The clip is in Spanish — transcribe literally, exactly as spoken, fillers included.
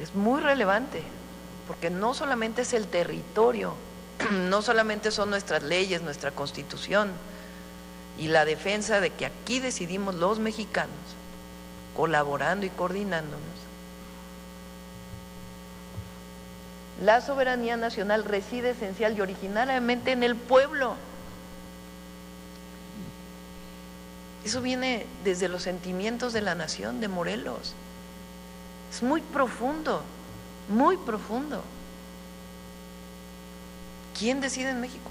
Es muy relevante, porque no solamente es el territorio, no solamente son nuestras leyes, nuestra Constitución y la defensa de que aquí decidimos los mexicanos, colaborando y coordinándonos. La soberanía nacional reside esencial y originariamente en el pueblo. Eso viene desde los sentimientos de la nación de Morelos. Es muy profundo, muy profundo. ¿Quién decide en México?